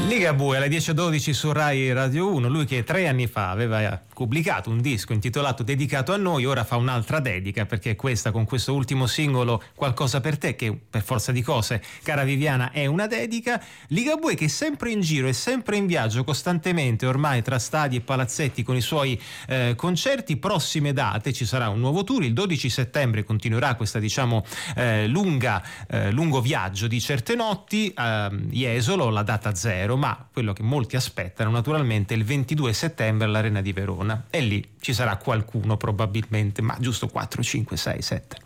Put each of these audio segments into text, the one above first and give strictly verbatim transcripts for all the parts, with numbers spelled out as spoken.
Ligabue alle dieci e dodici su Rai Radio uno, lui che tre anni fa aveva pubblicato un disco intitolato Dedicato a noi, ora fa un'altra dedica, perché questa, con questo ultimo singolo Qualcosa per te, che per forza di cose, cara Viviana, è una dedica. Ligabue che è sempre in giro, è sempre in viaggio costantemente ormai tra stadi e palazzetti con i suoi eh, concerti. Prossime date, ci sarà un nuovo tour, il dodici settembre continuerà questa diciamo eh, lunga eh, lungo viaggio di certe notti, eh, Jesolo, la data zero, ma quello che molti aspettano naturalmente è il ventidue settembre all'Arena di Verona, e lì ci sarà qualcuno probabilmente, ma giusto quattro, cinque, sei, sette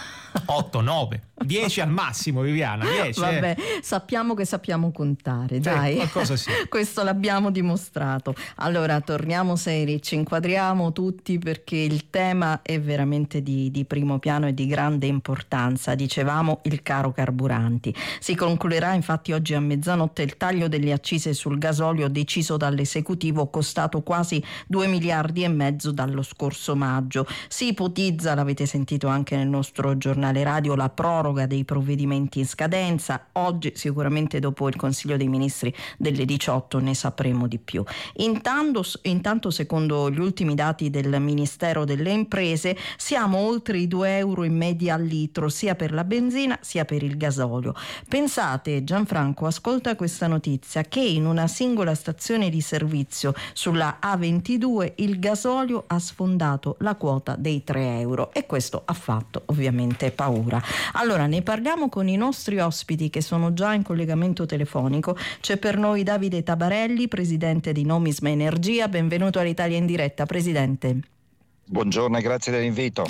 otto, nove, dieci al massimo, Viviana, dieci. Vabbè, eh. sappiamo che sappiamo contare, dai. Qualcosa sì. Questo l'abbiamo dimostrato. Allora, torniamo seri, ci inquadriamo tutti perché il tema è veramente di, di primo piano e di grande importanza. Dicevamo il caro carburanti. Si concluderà infatti oggi a mezzanotte il taglio delle accise sul gasolio deciso dall'esecutivo, costato quasi due miliardi e mezzo dallo scorso maggio. Si ipotizza, l'avete sentito anche nel nostro giornale radio, la proroga dei provvedimenti in scadenza. Oggi sicuramente dopo il Consiglio dei Ministri delle diciotto ne sapremo di più. Intanto, intanto secondo gli ultimi dati del Ministero delle Imprese siamo oltre i due euro in media al litro sia per la benzina sia per il gasolio. Pensate, Gianfranco, ascolta questa notizia, che in una singola stazione di servizio sulla A ventidue il gasolio ha sfondato la quota dei tre euro, e questo ha fatto ovviamente paura. Allora ne parliamo con i nostri ospiti che sono già in collegamento telefonico. C'è per noi Davide Tabarelli, presidente di Nomisma Energia. Benvenuto all'Italia in diretta, presidente. Buongiorno e grazie dell'invito.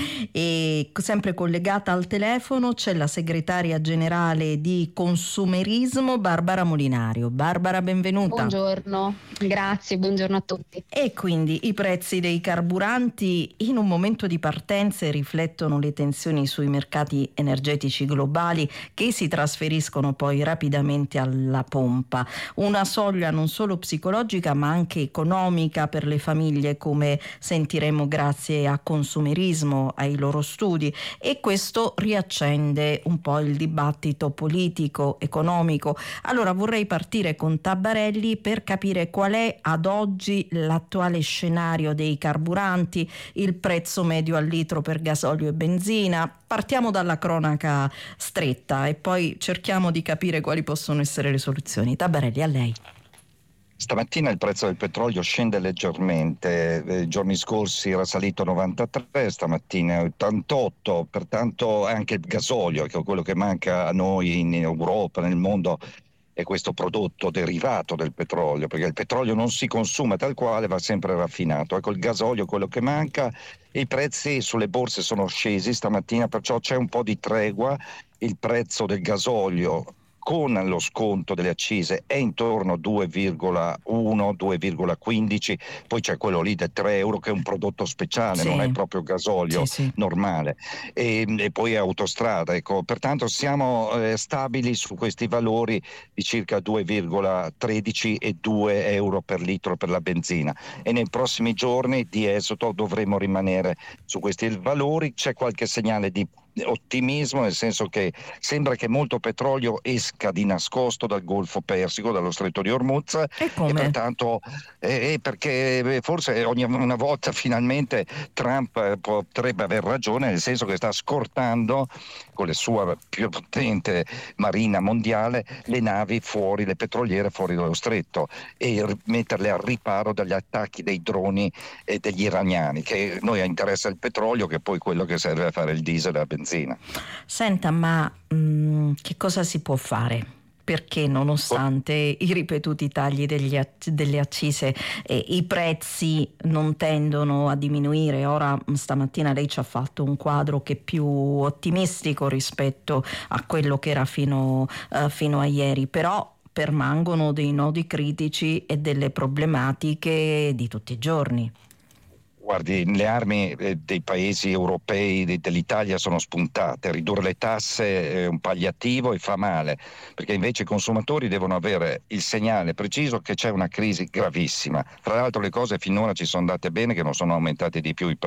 E sempre collegata al telefono c'è la segretaria generale di Consumerismo, Barbara Molinario. Barbara, benvenuta. Buongiorno, grazie, buongiorno a tutti. E quindi i prezzi dei carburanti in un momento di partenze riflettono le tensioni sui mercati energetici globali, che si trasferiscono poi rapidamente alla pompa. Una soglia non solo psicologica ma anche economica per le famiglie, come sentiremo grazie a Consumerismo, ai loro studi, e questo riaccende un po' il dibattito politico, economico. Allora vorrei partire con Tabarelli per capire qual è ad oggi l'attuale scenario dei carburanti, il prezzo medio al litro per gasolio e benzina. Partiamo dalla cronaca stretta e poi cerchiamo di capire quali possono essere le soluzioni. Tabarelli, a lei. Stamattina il prezzo del petrolio scende leggermente, i giorni scorsi era salito a novantatré, stamattina è ottantotto, pertanto anche il gasolio, che è quello che manca a noi in Europa, nel mondo, è questo prodotto derivato del petrolio, perché il petrolio non si consuma tal quale, va sempre raffinato. Ecco, il gasolio è quello che manca, i prezzi sulle borse sono scesi stamattina, perciò c'è un po' di tregua. Il prezzo del gasolio con lo sconto delle accise è intorno a due virgola uno, due virgola quindici, poi c'è quello lì da tre euro che è un prodotto speciale, sì. Non è proprio gasolio sì, sì. normale, e, e poi è autostrada, ecco. Pertanto siamo eh, stabili su questi valori di circa due virgola tredici e due euro per litro per la benzina, e nei prossimi giorni di esito dovremo rimanere su questi valori. C'è qualche segnale di ottimismo, nel senso che sembra che molto petrolio esca di nascosto dal Golfo Persico, dallo Stretto di Hormuz, e, e pertanto eh, perché forse ogni una volta finalmente Trump potrebbe aver ragione, nel senso che sta scortando con la sua più potente marina mondiale le navi fuori, le petroliere fuori dallo stretto, e metterle al riparo dagli attacchi dei droni e degli iraniani, che noi interessa il petrolio, che è poi quello che serve a fare il diesel e la benzina. Senta, ma mh, che cosa si può fare? Perché nonostante i ripetuti tagli degli, delle accise eh, i prezzi non tendono a diminuire? Ora stamattina lei ci ha fatto un quadro che è più ottimistico rispetto a quello che era fino, uh, fino a ieri, però permangono dei nodi critici e delle problematiche di tutti i giorni. Guardi, le armi eh, dei paesi europei, de, dell'Italia sono spuntate. Ridurre le tasse è un palliativo e fa male, perché invece i consumatori devono avere il segnale preciso che c'è una crisi gravissima. Tra l'altro le cose finora ci sono andate bene, che non sono aumentate di più i